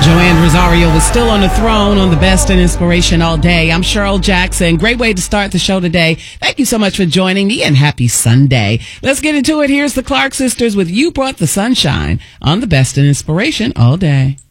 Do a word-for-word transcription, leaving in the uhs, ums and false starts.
Joanne Rosario was still on the throne on the best and inspiration all day. I'm Cheryl Jackson. Great way to start the show today. Thank you so much for joining me and happy Sunday. Let's get into it. Here's the Clark sisters with You Brought the Sunshine on the best and inspiration all day.